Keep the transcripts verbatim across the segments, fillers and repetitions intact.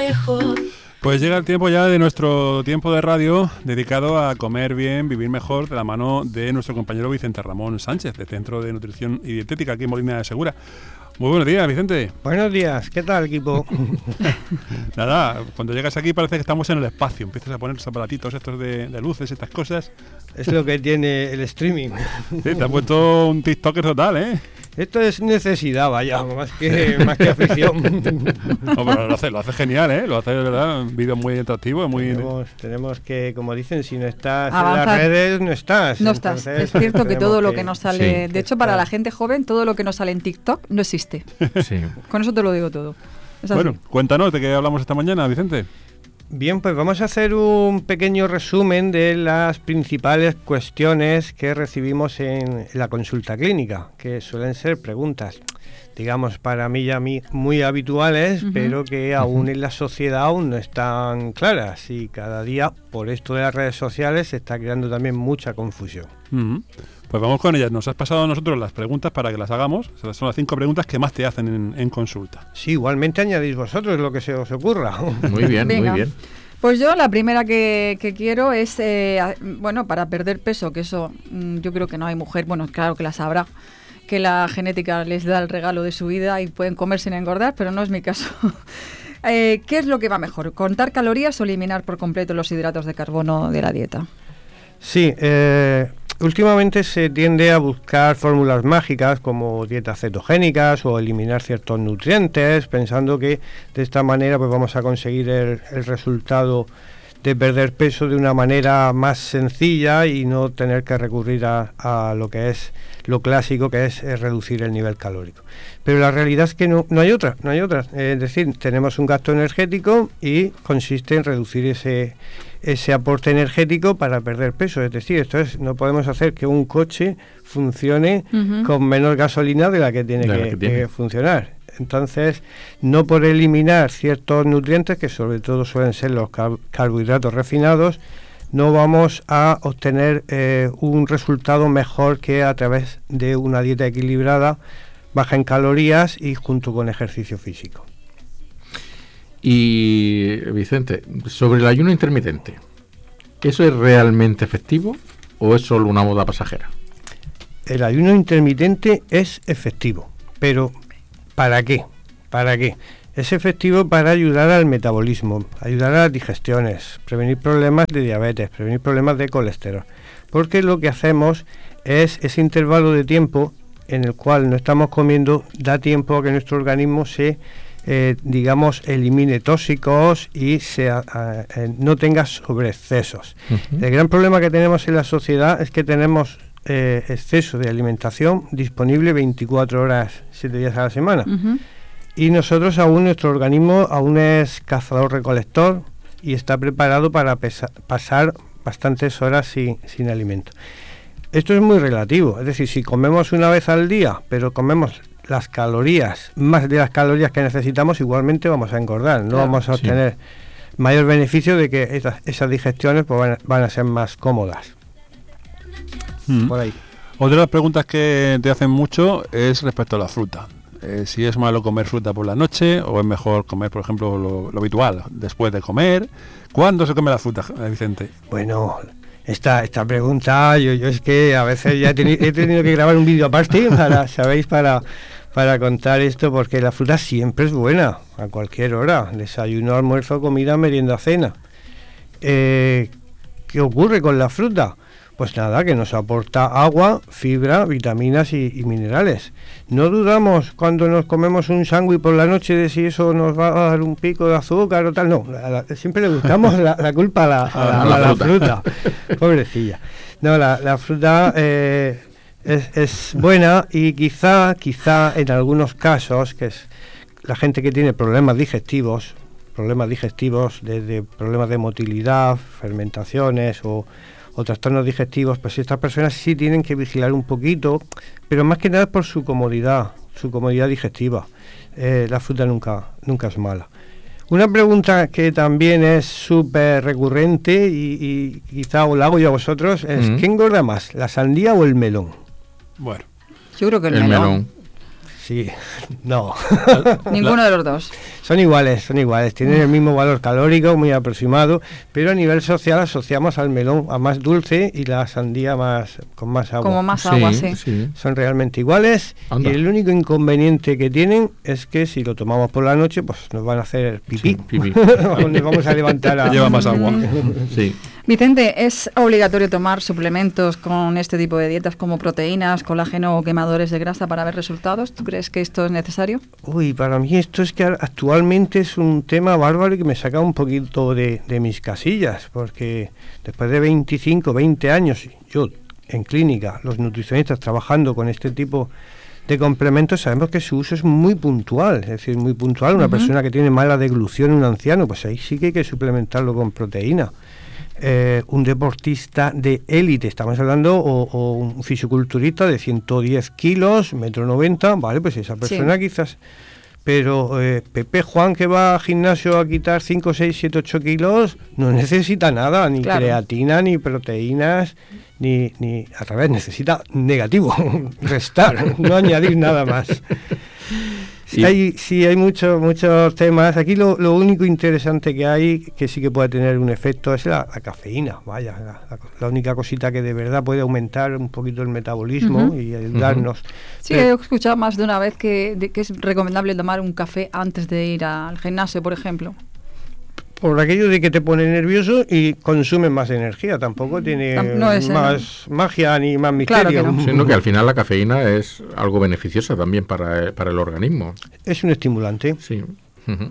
mejor. Pues llega el tiempo ya de nuestro tiempo de radio dedicado a comer bien, vivir mejor, de la mano de nuestro compañero Vicente Ramón Sánchez, de Centro de Nutrición y Dietética aquí en Molina de Segura. Muy buenos días, Vicente. Buenos días, ¿qué tal, equipo? Nada, cuando llegas aquí parece que estamos en el espacio, empiezas a poner los aparatitos estos de, de luces, estas cosas. Es lo que tiene el streaming. Sí, te has puesto un TikToker total, ¿eh? Esto es necesidad, vaya, más que, más que afición. No, pero lo hace, lo hace genial, ¿eh? Lo hace de verdad, un vídeo muy atractivo, muy... Tenemos, tenemos que, como dicen, si no estás Avanzar. En las redes, no estás. No estás. Entonces, es cierto que todo lo que, que nos sale... sí, de hecho, para estar. la gente joven, todo lo que nos sale en TikTok no existe. Sí. Con eso te lo digo todo. Es así. Bueno, cuéntanos de qué hablamos esta mañana, Vicente. Bien, pues vamos a hacer un pequeño resumen de las principales cuestiones que recibimos en la consulta clínica, que suelen ser preguntas, digamos, para mí y a mí muy habituales, uh-huh. pero que aún uh-huh. en la sociedad aún no están claras y cada día, por esto de las redes sociales, se está creando también mucha confusión. Uh-huh. Pues vamos con ellas. Nos has pasado a nosotros las preguntas para que las hagamos. Son las cinco preguntas que más te hacen en, en consulta. Sí, igualmente añadís vosotros lo que se os ocurra. Muy bien, Venga. muy bien. Pues yo la primera que, que quiero es, eh, bueno, para perder peso, que eso mm, yo creo que no hay mujer, bueno, claro que la sabrá, que la genética les da el regalo de su vida y pueden comer sin engordar, pero no es mi caso. eh, ¿Qué es lo que va mejor? ¿Contar calorías o eliminar por completo los hidratos de carbono de la dieta? Sí, eh... últimamente se tiende a buscar fórmulas mágicas como dietas cetogénicas o eliminar ciertos nutrientes, pensando que de esta manera pues vamos a conseguir el, el resultado de perder peso de una manera más sencilla y no tener que recurrir a, a lo que es lo clásico, que es, es reducir el nivel calórico. Pero la realidad es que no, no hay otra, no hay otra. Eh, es decir, tenemos un gasto energético y consiste en reducir ese ese aporte energético para perder peso. Es decir, esto es, no podemos hacer que un coche funcione uh-huh. con menos gasolina de la que tiene, que, que, tiene. que funcionar. Entonces, no por eliminar ciertos nutrientes, que sobre todo suelen ser los car- carbohidratos refinados, no vamos a obtener eh, un resultado mejor que a través de una dieta equilibrada, baja en calorías y junto con ejercicio físico. Y, Vicente, sobre el ayuno intermitente, ¿eso es realmente efectivo o es solo una moda pasajera? El ayuno intermitente es efectivo, pero ¿para qué? ¿Para qué? Es efectivo para ayudar al metabolismo, ayudar a las digestiones, prevenir problemas de diabetes, prevenir problemas de colesterol, porque lo que hacemos es ese intervalo de tiempo en el cual no estamos comiendo, da tiempo a que nuestro organismo se Eh, digamos, elimine tóxicos y se, a, a, eh, no tenga sobreexcesos. Uh-huh. El gran problema que tenemos en la sociedad es que tenemos eh, exceso de alimentación disponible veinticuatro horas, siete días a la semana. Uh-huh. Y nosotros aún, nuestro organismo aún es cazador-recolector y está preparado para pesa- pasar bastantes horas sin, sin alimento. Esto es muy relativo, es decir, si comemos una vez al día, pero comemos las calorías, más de las calorías que necesitamos, igualmente vamos a engordar, no claro, vamos a obtener sí. mayor beneficio de que esas, esas digestiones pues, van, a, van a ser más cómodas. Mm. Por ahí. Otra de las preguntas que te hacen mucho es respecto a la fruta. Eh, si es malo comer fruta por la noche o es mejor comer, por ejemplo, lo, lo habitual, después de comer. ¿Cuándo se come la fruta, Vicente? Bueno, esta esta pregunta, yo, yo es que a veces ya he, teni- he tenido que grabar un vídeo aparte, para, ¿sabéis? Para... para contar esto, porque la fruta siempre es buena, a cualquier hora, desayuno, almuerzo, comida, merienda, cena. Eh, ¿Qué ocurre con la fruta? Pues nada, que nos aporta agua, fibra, vitaminas y, y minerales. No dudamos cuando nos comemos un sándwich por la noche de si eso nos va a dar un pico de azúcar o tal, no, la, la, siempre le buscamos la, la culpa a la, a la, a la, a la fruta. Pobrecilla. No, la, la fruta... Eh, Es, es buena y quizá, quizá en algunos casos, que es la gente que tiene problemas digestivos, problemas digestivos desde problemas de motilidad, fermentaciones o, o trastornos digestivos, pues estas personas sí tienen que vigilar un poquito, pero más que nada por su comodidad, su comodidad digestiva. Eh, la fruta nunca, nunca es mala. Una pregunta que también es súper recurrente y, y quizá os la hago yo a vosotros es, mm-hmm. ¿qué engorda más, la sandía o el melón? Bueno, yo creo que el, el melón. melón. sí, no. Ninguno de los dos. Son iguales, son iguales, tienen el mismo valor calórico, muy aproximado, pero a nivel social asociamos al melón a más dulce y la sandía más con más agua. Como más Sí, agua, sí. sí. Son realmente iguales. Anda. Y el único inconveniente que tienen es que si lo tomamos por la noche, pues nos van a hacer pipí. Sí, pipí. Nos vamos a levantar a... Lleva más agua. Sí. Vicente, ¿es obligatorio tomar suplementos con este tipo de dietas como proteínas, colágeno o quemadores de grasa para ver resultados? ¿Tú crees que esto es necesario? Uy, para mí esto es que actualmente es un tema bárbaro y que me saca un poquito de, de mis casillas, porque después de veinticinco, veinte años, yo en clínica, los nutricionistas trabajando con este tipo de complementos, sabemos que su uso es muy puntual, es decir, muy puntual. Una uh-huh. persona que tiene mala deglución, un anciano, pues ahí sí que hay que suplementarlo con proteína. Eh, un deportista de élite, estamos hablando, o, o un fisiculturista de ciento diez kilos, metro noventa, vale, pues esa persona sí. quizás, pero eh, Pepe Juan, que va al gimnasio a quitar cinco, seis, siete, ocho kilos, no necesita nada, ni claro. creatina, ni proteínas, ni, ni a través, necesita negativo, restar, no añadir nada más. Sí, hay, sí, hay muchos muchos temas. Aquí lo, lo único interesante que hay, que sí que puede tener un efecto, es la, la cafeína. Vaya, la, la, la única cosita que de verdad puede aumentar un poquito el metabolismo uh-huh. y ayudarnos. Uh-huh. Sí, Pero, he escuchado más de una vez que, de, que es recomendable tomar un café antes de ir al gimnasio, por ejemplo. Por aquello de que te pone nervioso y consume más energía, tampoco tiene no es, más no. magia ni más misterio. Claro que no. Sino que al final la cafeína es algo beneficiosa también para, para el organismo. Es un estimulante. Sí. Uh-huh.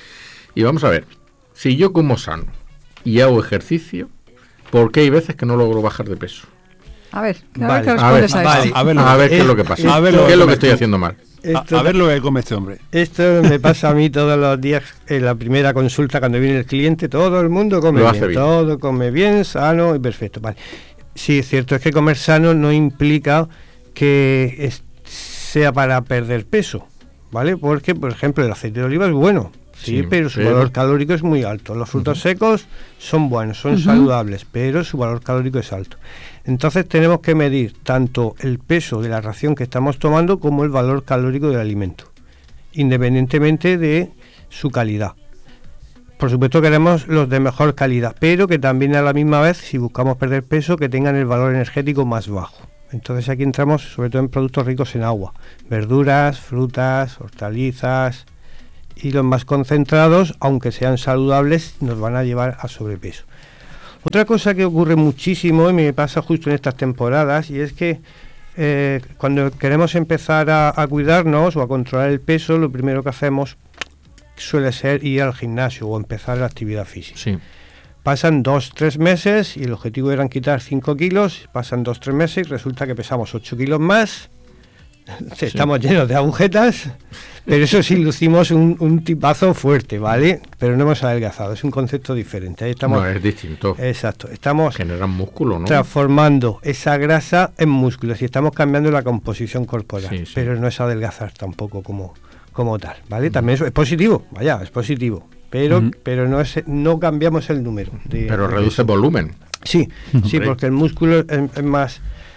Y vamos a ver, si yo como sano y hago ejercicio, ¿por qué hay veces que no logro bajar de peso? A ver, a vale. ver qué respondes a, ver, a, vale. a ver, a ver qué es lo que pasa, a ver qué es lo que estoy haciendo mal. Esto, a, a ver lo que come este hombre. Esto me pasa a mí todos los días en la primera consulta cuando viene el cliente. Todo el mundo come bien, bien, todo come bien, sano y perfecto. Vale. Sí, es cierto, es que comer sano no implica que es, sea para perder peso, ¿vale? Porque, por ejemplo, el aceite de oliva es bueno, sí, sí pero su pero... valor calórico es muy alto. Los frutos uh-huh. secos son buenos, son uh-huh. saludables, pero su valor calórico es alto. Entonces tenemos que medir tanto el peso de la ración que estamos tomando como el valor calórico del alimento, independientemente de su calidad. Por supuesto queremos los de mejor calidad, pero que también a la misma vez, si buscamos perder peso, que tengan el valor energético más bajo. Entonces aquí entramos sobre todo en productos ricos en agua, verduras, frutas, hortalizas, y los más concentrados, aunque sean saludables, nos van a llevar a sobrepeso. Otra cosa que ocurre muchísimo y me pasa justo en estas temporadas, y es que eh, cuando queremos empezar a, a cuidarnos o a controlar el peso, lo primero que hacemos suele ser ir al gimnasio o empezar la actividad física. Sí. Pasan dos, tres meses y el objetivo era quitar cinco kilos, pasan dos, tres meses y resulta que pesamos ocho kilos más, sí. estamos llenos de agujetas, pero eso sí lucimos un, un tipazo fuerte, ¿vale? Pero no hemos adelgazado, es un concepto diferente. Ahí estamos, no, es distinto. Exacto, estamos generan músculo, ¿no? Transformando esa grasa en músculos y estamos cambiando la composición corporal, sí, sí. pero no es adelgazar tampoco como, como tal, ¿vale? Uh-huh. También es, es positivo, vaya, es positivo, pero, uh-huh. pero no, es, no cambiamos el número. De, pero de reduce eso. volumen. Sí, uh-huh. sí, porque el músculo es, es más...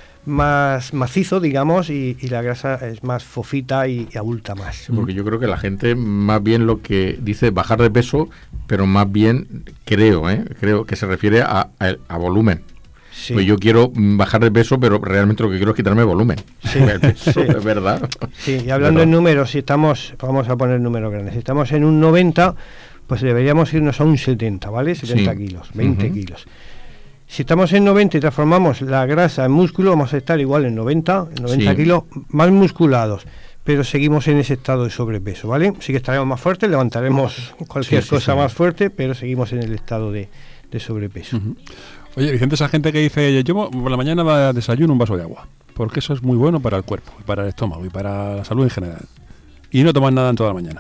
más macizo, digamos, y, y la grasa es más fofita y, y abulta más. Sí, porque yo creo que la gente más bien lo que dice bajar de peso, pero más bien creo, ¿eh? creo que se refiere a, a, a volumen. Sí. Pues yo quiero bajar de peso, pero realmente lo que quiero es quitarme volumen. Sí, sí. Es verdad. Sí, y hablando en números, si estamos, vamos a poner números grandes, si estamos en un noventa, pues deberíamos irnos a un setenta, ¿vale? setenta sí. kilos, veinte uh-huh. kilos. Si estamos en noventa y transformamos la grasa en músculo, vamos a estar igual en noventa, en noventa sí. kilos, más musculados, pero seguimos en ese estado de sobrepeso, ¿vale? Sí que estaremos más fuertes, levantaremos cualquier sí, sí, cosa sí. más fuerte, pero seguimos en el estado de, de sobrepeso. Uh-huh. Oye, Vicente, esa gente que dice, yo por la mañana va a desayuno un vaso de agua, porque eso es muy bueno para el cuerpo, y para el estómago, y para la salud en general, y no toman nada en toda la mañana.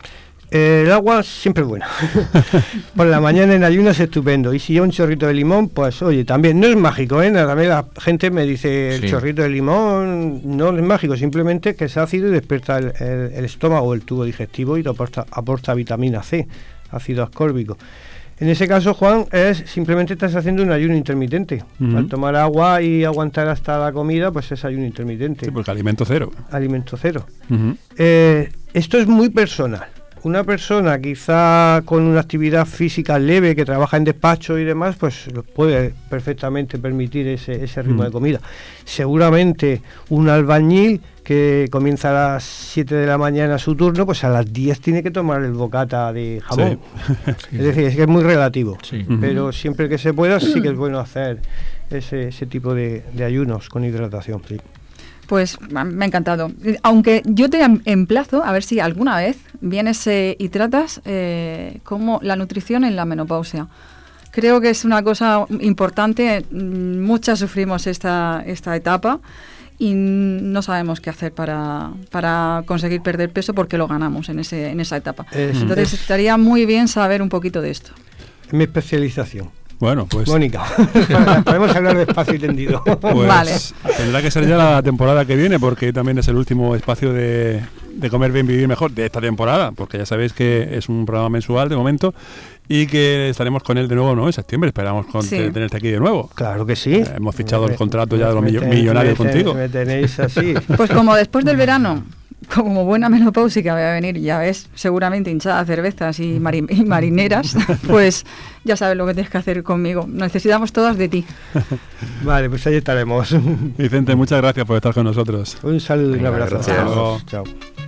Eh, el agua siempre es buena. Por la mañana en ayuno es estupendo. Y si yo un chorrito de limón, pues oye, también no es mágico, ¿eh? También la gente me dice, el sí. chorrito de limón no es mágico, simplemente que es ácido y despierta el, el, el estómago, el tubo digestivo y te aporta, aporta vitamina C, ácido ascórbico. En ese caso, Juan, es simplemente estás haciendo un ayuno intermitente. Uh-huh. Al tomar agua y aguantar hasta la comida, pues es ayuno intermitente. Sí, porque alimento cero. Alimento cero. Uh-huh. Eh, esto es muy personal. Una persona quizá con una actividad física leve, que trabaja en despacho y demás, pues puede perfectamente permitir ese, ese ritmo uh-huh. de comida. Seguramente un albañil que comienza a las siete de la mañana su turno, pues a las diez tiene que tomar el bocata de jamón. Sí. Es decir, es que es muy relativo, sí. pero uh-huh. siempre que se pueda sí que es bueno hacer ese, ese tipo de, de ayunos con hidratación. Sí. Pues me ha encantado. Aunque yo te emplazo a ver si alguna vez vienes eh, y tratas eh, como la nutrición en la menopausia. Creo que es una cosa importante. Muchas sufrimos esta, esta etapa y no sabemos qué hacer para, para conseguir perder peso porque lo ganamos en, ese, en esa etapa. Es, Entonces es, estaría muy bien saber un poquito de esto. Mi especialización. Bueno, pues... Mónica, podemos hablar de espacio y tendido. Pues vale. Tendrá que ser ya la temporada que viene, porque también es el último espacio de, de Comer Bien, Vivir Mejor de esta temporada, porque ya sabéis que es un programa mensual de momento y que estaremos con él de nuevo, ¿no? En septiembre, esperamos con sí. tenerte aquí de nuevo. Claro que sí. Eh, hemos fichado me, el contrato ya de los millo- millonarios me, contigo. Me tenéis así. Pues como después del verano... Como buena menopáusica voy a venir, ya ves, seguramente hinchada a cervezas y, mari- y marineras, pues ya sabes lo que tienes que hacer conmigo. Necesitamos todas de ti. Vale, pues ahí estaremos. Vicente, muchas gracias por estar con nosotros. Un saludo y un abrazo. Gracias. Chao.